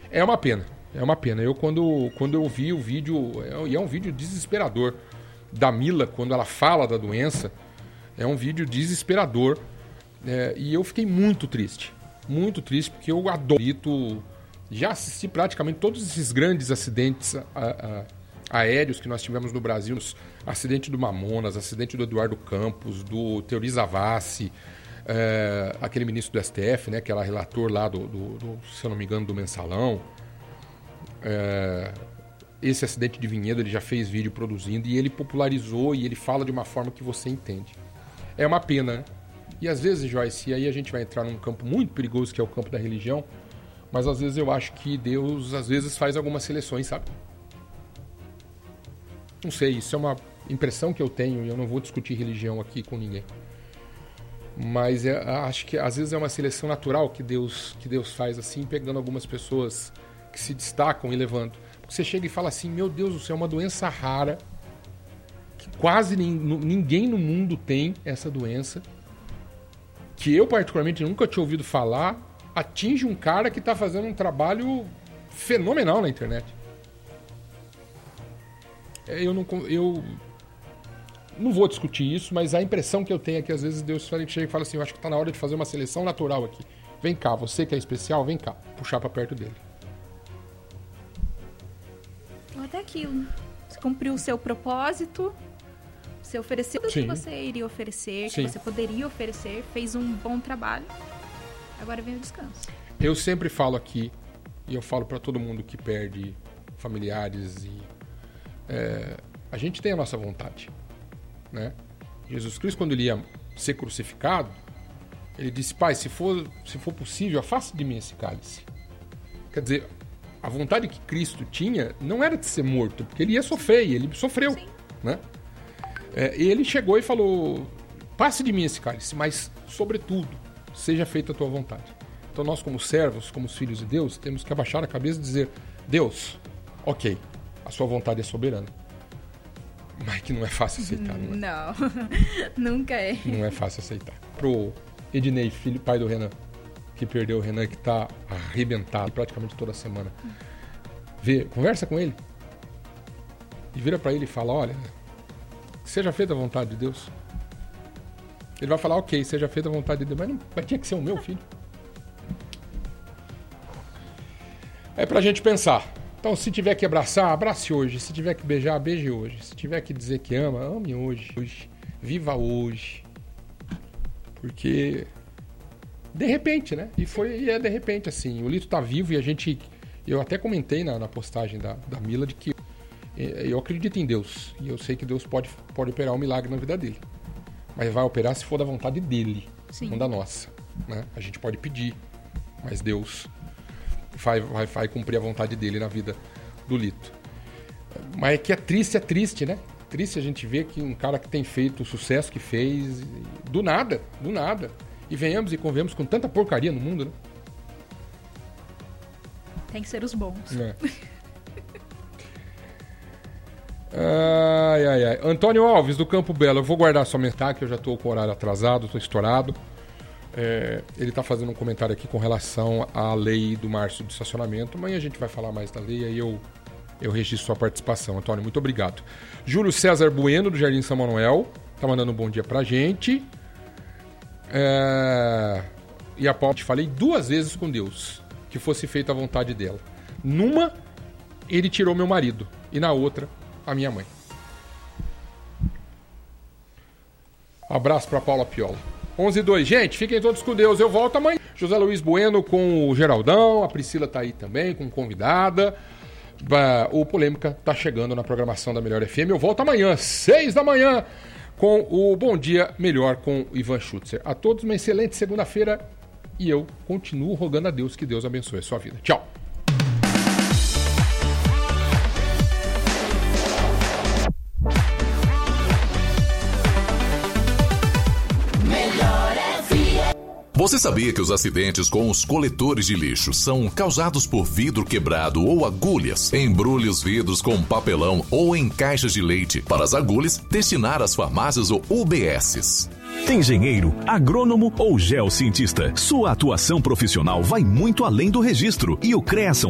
É uma pena. Eu, quando eu vi o vídeo, e é um vídeo desesperador, da Mila, quando ela fala da doença, é um vídeo desesperador. E eu fiquei muito triste, porque eu adoro. Já assisti praticamente todos esses grandes acidentes aéreos que nós tivemos no Brasil. Acidente do Mamonas, acidente do Eduardo Campos, do Teori Zavascki, aquele ministro do STF, né, que era relator lá se eu não me engano, do Mensalão. Esse acidente de Vinhedo, ele já fez vídeo produzindo e ele popularizou e ele fala de uma forma que você entende. É uma pena, né? E às vezes, Joyce, e aí a gente vai entrar num campo muito perigoso, que é o campo da religião, mas às vezes eu acho que Deus, às vezes, faz algumas seleções, sabe? Não sei, isso é uma impressão que eu tenho e eu não vou discutir religião aqui com ninguém. Mas acho que às vezes é uma seleção natural que Deus faz assim, pegando algumas pessoas que se destacam e levando. Porque você chega e fala assim, meu Deus do céu, é uma doença rara, que quase ninguém no mundo tem essa doença, que eu particularmente nunca tinha ouvido falar, atinge um cara que está fazendo um trabalho fenomenal na internet. Eu não vou discutir isso, mas a impressão que eu tenho é que às vezes Deus chega e fala assim, eu acho que está na hora de fazer uma seleção natural aqui. Vem cá, você que é especial, vem cá, puxar para perto dele. Até aquilo. Você cumpriu o seu propósito, você ofereceu o que você iria oferecer, que você poderia oferecer, fez um bom trabalho. Agora vem o descanso. Eu sempre falo aqui, e eu falo para todo mundo que perde familiares, a gente tem a nossa vontade, né? Jesus Cristo, quando ele ia ser crucificado, ele disse, Pai, se for possível, afasta de mim esse cálice. Quer dizer, a vontade que Cristo tinha não era de ser morto, porque ele ia sofrer, e ele sofreu, né? E ele chegou e falou, passe de mim esse cálice, mas, sobretudo, seja feita a tua vontade. Então nós, como servos, como os filhos de Deus, temos que abaixar a cabeça e dizer, Deus, ok, a sua vontade é soberana. Mas que não é fácil aceitar, não é? Não, nunca é. Não é fácil aceitar. Pro Ednei, filho, pai do Renan, que perdeu o Renan, que tá arrebentado praticamente toda semana. Conversa com ele. E vira pra ele e fala, olha, seja feita a vontade de Deus. Ele vai falar, ok, seja feita a vontade de Deus, mas tinha que ser o meu filho. É pra gente pensar. Então, se tiver que abraçar, abrace hoje. Se tiver que beijar, beije hoje. Se tiver que dizer que ama, ame hoje. Viva hoje. Porque, de repente, né? E é de repente, assim. O Lito tá vivo e eu até comentei na postagem da Mila de que eu acredito em Deus. E eu sei que Deus pode operar um milagre na vida dele. Mas vai operar se for da vontade dele, não da nossa, né? A gente pode pedir, mas Deus vai cumprir a vontade dele na vida do Lito. Mas é que é triste, né? Triste a gente ver que um cara que tem feito o sucesso que fez, do nada, e venhamos e convenhamos com tanta porcaria no mundo, né? Tem que ser os bons. Ai. Antônio Alves, do Campo Belo. Eu vou guardar sua mensagem, que eu já estou com o horário atrasado, estou estourado. Ele está fazendo um comentário aqui com relação à lei do Márcio de estacionamento. Amanhã a gente vai falar mais da lei, aí eu registro sua participação. Antônio, muito obrigado. Júlio César Bueno, do Jardim São Manuel, está mandando um bom dia pra gente. E a Paula, te falei 2 vezes com Deus que fosse feita a vontade dela. Numa, ele tirou meu marido, e na outra, a minha mãe. Abraço pra Paula Piola. 11:02. Gente, fiquem todos com Deus. Eu volto amanhã. José Luiz Bueno com o Geraldão. A Priscila tá aí também, com convidada. O Polêmica tá chegando na programação da Melhor FM. Eu volto amanhã, 6 da manhã, com o Bom Dia Melhor com o Ivan Schutzer. A todos uma excelente segunda-feira. E eu continuo rogando a Deus que Deus abençoe a sua vida. Tchau. Você sabia que os acidentes com os coletores de lixo são causados por vidro quebrado ou agulhas? Embrulhe os vidros com papelão ou em caixas de leite para as agulhas destinar às farmácias ou UBSs. Engenheiro, agrônomo ou geocientista, sua atuação profissional vai muito além do registro e o CREA